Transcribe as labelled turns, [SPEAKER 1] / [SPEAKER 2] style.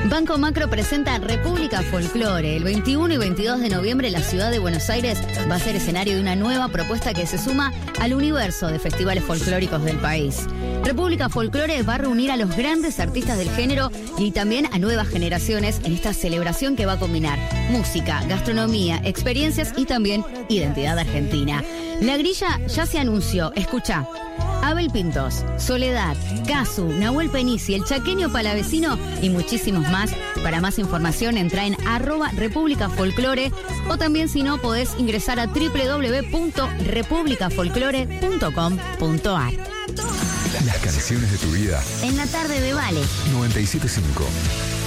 [SPEAKER 1] Banco Macro presenta República Folklore. El 21 y 22 de noviembre la ciudad de Buenos Aires va a ser escenario de una nueva propuesta que se suma al universo de festivales folclóricos del país. República Folklore va a reunir a los grandes artistas del género y también a nuevas generaciones en esta celebración que va a combinar música, gastronomía, experiencias y también identidad argentina. La grilla ya se anunció, escuchá. Abel Pintos, Soledad, Casu, Nahuel Penici, El Chaqueño Palavecino y muchísimos más. Para más información entra en @republicafolklore o también si no podés ingresar a www.republicafolklore.com.ar.
[SPEAKER 2] Las canciones de tu vida
[SPEAKER 1] En la tarde de Vale
[SPEAKER 2] 97.5.